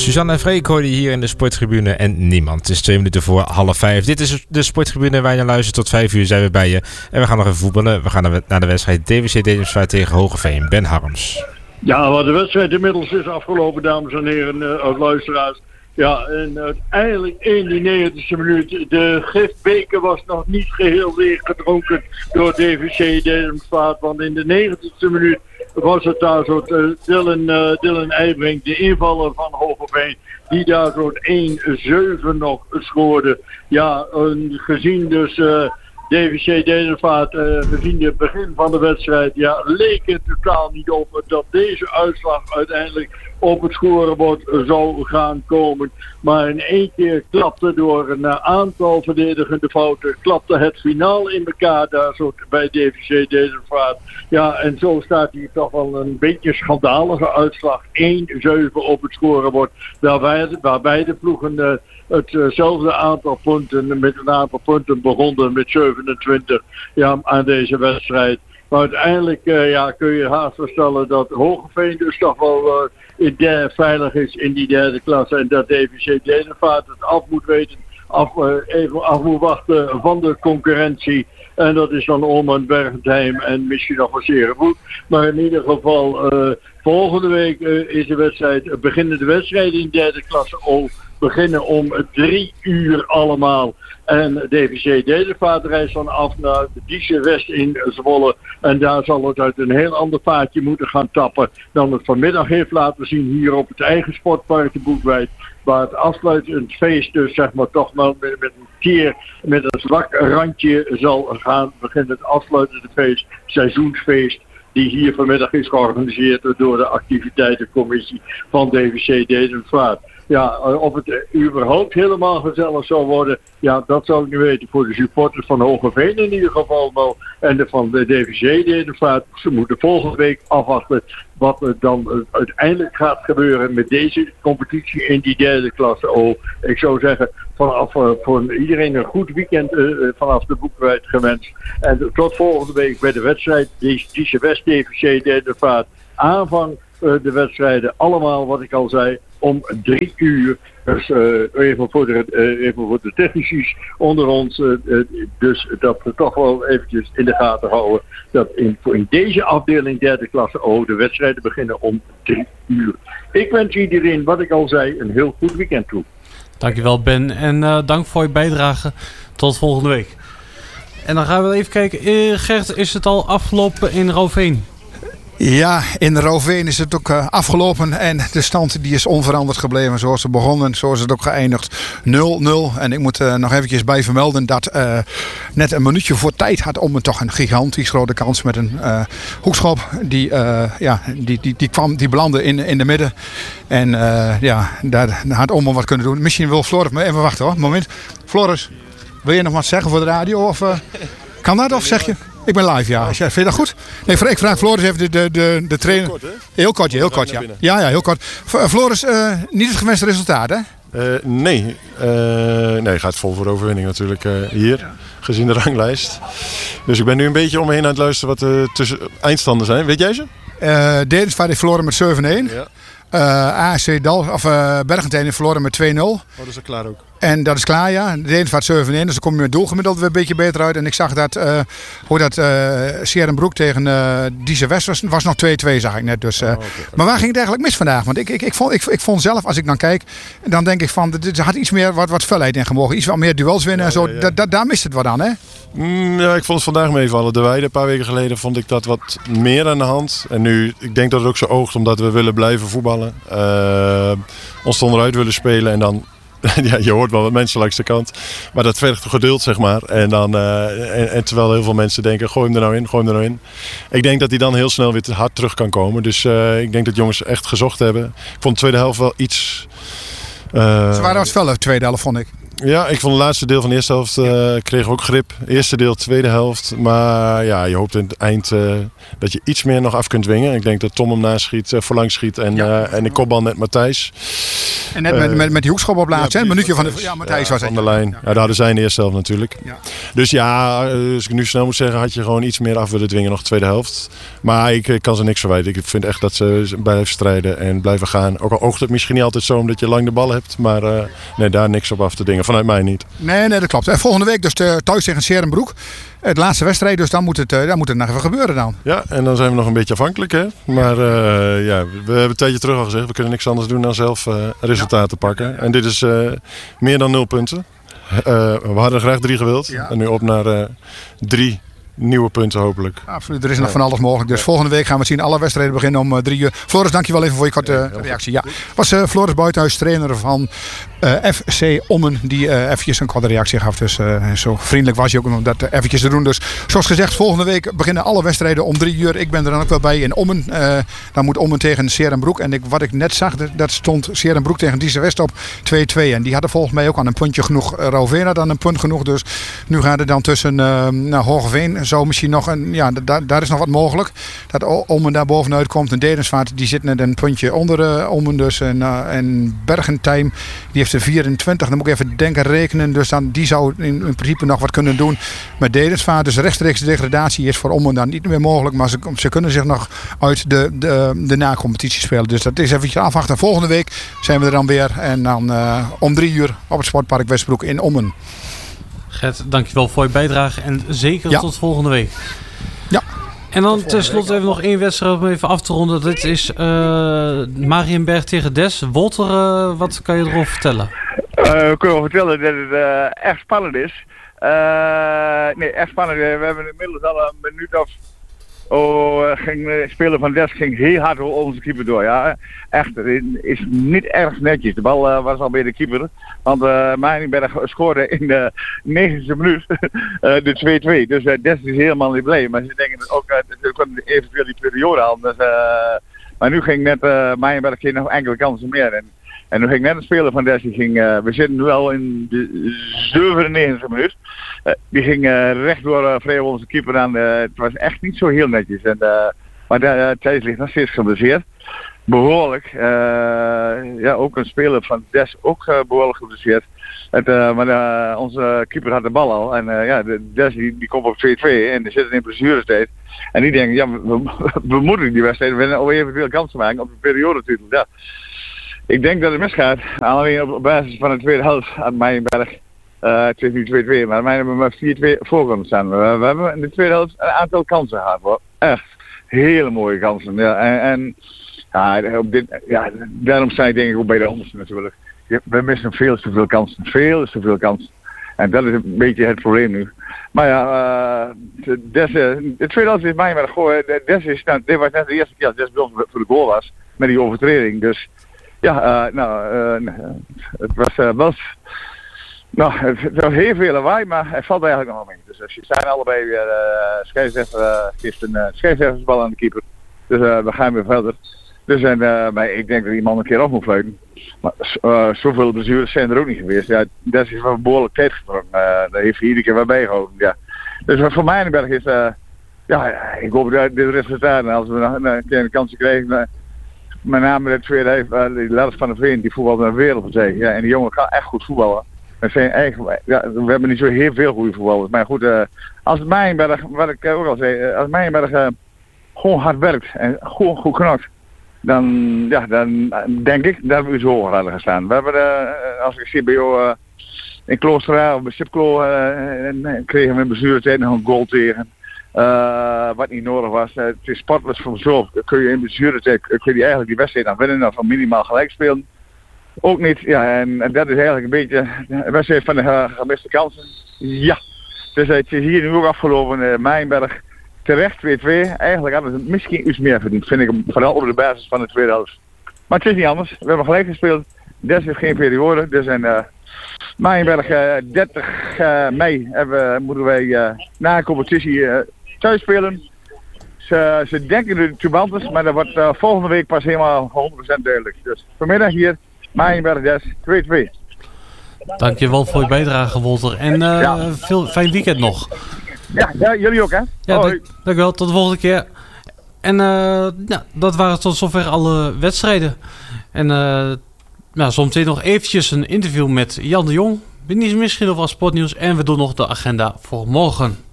Suzanne en Freek hoorde je hier in de Sporttribune en niemand. Het is 2 minuten voor 4:30. Dit is de Sporttribune waar je naar luistert. Tot 5 uur zijn we bij je. En we gaan nog even voetballen. We gaan naar de wedstrijd DVC Dedemsvaart tegen Hogeveen. Ben Harms. Ja, maar de wedstrijd inmiddels is afgelopen, dames en heren, luisteraars. Ja, en uiteindelijk in die 90e minuut. De gifbeker was nog niet geheel leeg gedronken door DVC Dedemsvaart. Want in de 90e minuut was het daar zo Dylan Eybrink, de invaller van Hogeveen, die daar zo'n 1-7 nog scoorde. Ja, gezien dus DVC Dedemsvaart, gezien het begin van de wedstrijd, ja, leek het totaal niet op dat deze uitslag uiteindelijk op het scorebord zou gaan komen. Maar in één keer klapte door een aantal verdedigende fouten, klapte het finaal in elkaar daar zo bij DVC Dedemsvaart. Ja, en zo staat hier toch wel een beetje schandalige uitslag. 1-7 op het scorebord, waar beide ploegen hetzelfde aantal punten, met een aantal punten begonnen met 27 aan deze wedstrijd. Maar uiteindelijk kun je haast voorstellen dat Hogeveen dus toch wel veilig is in die derde klasse. En dat DVC Dedemsvaart het af moet weten, even af moet wachten van de concurrentie. En dat is dan Ormond, Bergentheim en misschien nog wel Serenvoet. Maar in ieder geval, volgende week is de wedstrijd, beginnen de wedstrijden in derde klasse beginnen om 3 uur allemaal. En DVC Dedemsvaart reist dan af naar de Dieze West in Zwolle. En daar zal het uit een heel ander vaatje moeten gaan tappen dan het vanmiddag heeft laten zien hier op het eigen sportpark de Boekweit. Waar het afsluitend feest dus zeg maar toch wel met een keer met een zwak randje zal gaan beginnen. Het afsluitende feest, seizoensfeest, die hier vanmiddag is georganiseerd door de activiteitencommissie van DVC Dedemsvaart. Ja, of het überhaupt helemaal gezellig zou worden, ja, dat zou ik niet weten. Voor de supporters van Hogeveen in ieder geval wel. En van de DVC Dedemsvaart, ze moeten volgende week afwachten wat er dan uiteindelijk gaat gebeuren met deze competitie in die derde klasse. Ik zou zeggen, vanaf voor iedereen een goed weekend vanaf de Boekweit gewenst. En tot volgende week bij de wedstrijd Dieze West DVC Dedemsvaart. Aanvang de wedstrijden allemaal, wat ik al zei, om 3 uur. Dus even voor de technici onder ons. Dus dat we toch wel eventjes in de gaten houden. Dat in deze afdeling derde klasse de wedstrijden beginnen om 3 uur. Ik wens iedereen, wat ik al zei, een heel goed weekend toe. Dankjewel Ben. En dank voor je bijdrage. Tot volgende week. En dan gaan we even kijken. Gert, is het al afgelopen in Rouveen? Ja, in Rouveen is het ook afgelopen en de stand die is onveranderd gebleven zoals ze begonnen, zoals het ook geëindigd 0-0. En ik moet nog eventjes bij vermelden dat net een minuutje voor tijd had om toch een gigantisch grote kans met een hoekschop. Die belandde in de midden. En daar had Oma wat kunnen doen. Misschien wil Floris, maar even wachten hoor, moment. Floris, wil je nog wat zeggen voor de radio? Of kan dat of zeg je? Ik ben live, ja. Vind je dat goed? Nee, ik vraag Floris even de trainer. Kort, heel kort, ja. Ja, heel kort. Floris, niet het gewenste resultaat, hè? Nee, gaat vol voor overwinning natuurlijk hier, gezien de ranglijst. Dus ik ben nu een beetje om me heen aan het luisteren wat de eindstanden zijn. Weet jij ze? Dedemsvaart heeft verloren met 7-1. Ja. ASC Bergentheim heeft verloren met 2-0. Oh, dat is al klaar ook. En dat is klaar, ja. Dedemsvaart 7-1, dus dan kom je met doelgemiddeld weer een beetje beter uit. En ik zag dat Sierenbroek tegen Dieze West was nog 2-2, zag ik net. Dus, okay. Maar waar ging het eigenlijk mis vandaag? Want ik vond zelf, als ik dan kijk, dan denk ik van, er had iets meer wat felheid in gemogen. Iets wat meer duels winnen en zo. Ja. Daar mist het wat aan, hè? Ja, ik vond het vandaag meevallen. De Weide, een paar weken geleden, vond ik dat wat meer aan de hand. En nu, ik denk dat het ook zo oogt, omdat we willen blijven voetballen. Ons onderuit willen spelen en dan... Ja, je hoort wel wat mensen langs de kant. Maar dat vergt geduld, zeg maar. En, dan, en terwijl heel veel mensen denken, gooi hem er nou in. Ik denk dat hij dan heel snel weer te hard terug kan komen. Dus ik denk dat jongens echt gezocht hebben. Ik vond de tweede helft wel iets... Ze waren wat feller, de tweede helft, vond ik. Ja, ik vond het laatste deel van de eerste helft kreeg ook grip. Eerste deel, tweede helft. Maar ja, je hoopt in het eind dat je iets meer nog af kunt dwingen. Ik denk dat Tom hem naschiet, voorlangs schiet en de kopbal net Matthijs. En net met die hoekschop op laatst, een minuutje van de... Ja, Matthijs was het. Van de lijn. Ja, daar hadden zij in de eerste helft natuurlijk. Ja. Dus ja, als ik nu snel moet zeggen, had je gewoon iets meer af willen dwingen nog de tweede helft. Maar ik kan ze niks verwijten. Ik vind echt dat ze blijven strijden en blijven gaan. Ook al oogt het misschien niet altijd zo omdat je lang de bal hebt. Maar nee, daar niks op af te dingen. Vanuit mij niet. Nee, dat klopt. En volgende week dus thuis tegen 's Heerenbroek. Het laatste wedstrijd, dus dan moet het nog even gebeuren dan. Ja, en dan zijn we nog een beetje afhankelijk, hè. Maar we hebben een tijdje terug al gezegd, we kunnen niks anders doen dan zelf resultaten pakken. En dit is meer dan 0 punten. We hadden graag 3 gewild. Ja. En nu op naar 3 nieuwe punten hopelijk. Absoluut, er is nog van alles mogelijk. Dus volgende week gaan we zien. Alle wedstrijden beginnen om 3 uur. Floris, dankjewel even voor je korte reactie. Ja. Was Floris Buitenhuis, trainer van FC Ommen, die eventjes een korte reactie gaf. Dus zo vriendelijk was hij ook om dat eventjes te doen. Dus zoals gezegd, volgende week beginnen alle wedstrijden om 3 uur. Ik ben er dan ook wel bij in Ommen. Dan moet Ommen tegen 's Heerenbroek. En wat ik net zag, dat stond 's Heerenbroek tegen Dieze West op 2-2. En die hadden volgens mij ook aan een puntje genoeg. Rovera dan een punt genoeg. Dus nu gaat het dan tussen Hoogeveen. Zo misschien nog daar is nog wat mogelijk. Dat Ommen daar bovenuit komt. En Dedensvaart, die zit net een puntje onder Ommen dus. En Bergentime, die heeft de 24. Dan moet ik even rekenen. Dus dan, die zou in principe nog wat kunnen doen met Dedensvaart. Dus rechtstreeks degradatie is voor Ommen dan niet meer mogelijk. Maar ze kunnen zich nog uit de na-competitie spelen. Dus dat is eventjes afwachten. Volgende week zijn we er dan weer. En dan om 3 uur op het Sportpark Westbroek in Ommen. Gert, dankjewel voor je bijdrage en zeker tot volgende week. Ja. En dan tenslotte even nog 1 wedstrijd om even af te ronden. Dit is Mariënberg tegen Des. Walter, wat kan je erover vertellen? We kunnen wel vertellen dat het echt spannend is. Echt spannend. We hebben inmiddels al een minuut of... de speler van Des ging heel hard over onze keeper door. Ja. Echt, het is niet erg netjes. De bal was al bij de keeper. Want Mariënberg scoorde in de 90e minuut de 2-2. Dus Des is helemaal niet blij. Maar ze denken ook dat ze kunnen eventueel die periode halen. Dus, maar nu ging net Mariënberg geen nog enkele kansen meer. En nu ging net een speler van Des, we zitten nu al in de 97e minuut. Die ging rechtdoor vrijwel onze keeper aan. Het was echt niet zo heel netjes. Maar Thijs ligt nog steeds geblesseerd. Behoorlijk. Ook een speler van Des ook behoorlijk geblesseerd. Maar onze keeper had de bal al. En Des die komt op 2-2 en die zitten in blessurestijd. En die denken, we moeten die wedstrijd winnen om eventueel kansen maken op de periodetitel. Ja. Ik denk dat het misgaat. Alleen op basis van de tweede helft aan Mariënberg. Het is nu 2-2, maar mij hebben we 4-2 voor kunnen staan. We hebben in de tweede helft een aantal kansen gehad. Hoor. Echt hele mooie kansen. Ja, daarom sta ik denk ik ook bij de onderste natuurlijk. We missen veel te veel kansen. Veel te veel kansen. En dat is een beetje het probleem nu. Maar ja, de tweede helft is Mariënberg gewoon. Dit was net de eerste keer dat Des bij ons voor de goal was. Met die overtreding. Dus ja, het was heel veel lawaai, maar het valt eigenlijk nog mee. Dus ze zijn allebei weer scheidsrechter geeft een scheidsrechtersbal aan de keeper. Dus we gaan weer verder. Dus maar ik denk dat die man een keer af moet fluiten. Maar zoveel blessures zijn er ook niet geweest. Ja, dat is wel behoorlijk tijd gesprongen. Daar heeft hij iedere keer weer bijgehouden. Ja. Dus voor Mariënberg is, ik hoop dat dit resultaat, als we nog een keer een kansje krijgen. Met name de tweede heeft, die Lars van der Veen, die voetbalt naar de wereldpartij. Ja, en die jongen kan echt goed voetballen. We hebben niet zo heel veel goede voetballers. Maar goed, als Mariënberg, wat ik ook al zei, als Mariënberg gewoon hard werkt en gewoon goed knokt, dan denk ik dat we zo hoger hadden gestaan. We hebben, als ik zie bij jou in Kloosterraad of bij Sipklo, kregen we in blessuretijd nog een goal tegen. Wat niet nodig was. Het is sportelijk voor mezelf. Kun je in blessuretijd kun je eigenlijk die wedstrijd aan winnen of minimaal gelijk spelen. Ook niet. Ja, en dat is eigenlijk een beetje de wedstrijd van de gemiste kansen. Ja. Dus het is hier nu ook afgelopen. Mariënberg terecht 2-2. Eigenlijk hadden ze misschien iets meer verdiend. Vind ik vooral op de basis van de tweede helft. Maar het is niet anders. We hebben gelijk gespeeld. Des heeft geen periode. Dus Mariënberg 30 mei moeten wij na de competitie thuis spelen. Ze denken de Tubantes, maar dat wordt volgende week pas helemaal 100% duidelijk. Dus vanmiddag hier Mariënberg Des 2-2. Dankjewel voor je bijdrage, Walter. En veel fijn weekend nog. Ja, jullie ook hè? Ja, dankjewel. Tot de volgende keer. En dat waren tot zover alle wedstrijden. En Nou, zometeen nog eventjes een interview met Jan de Jong. Misschien nog wel sportnieuws. En we doen nog de agenda voor morgen.